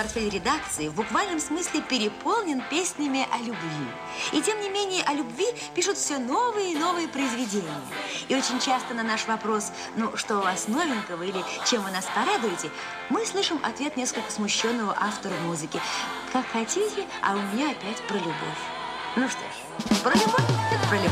портфель редакции в буквальном смысле переполнен песнями о любви. И тем не менее о любви пишут все новые и новые произведения. И очень часто на наш вопрос, ну, что у вас новенького или чем вы нас порадуете, мы слышим ответ несколько смущенного автора музыки. Как хотите, а у меня опять про любовь. Ну что ж, про любовь, так про любовь.